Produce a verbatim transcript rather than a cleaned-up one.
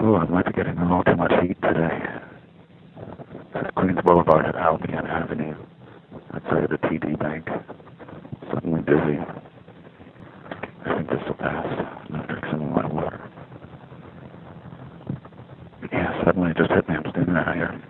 Ooh, I might be getting a little too much heat today. At Queens Boulevard at Albion Avenue, outside of the T D Bank. Suddenly dizzy. I think this will pass. I'm gonna drink some of my water. Yeah, suddenly it just hit me. I'm standing out here.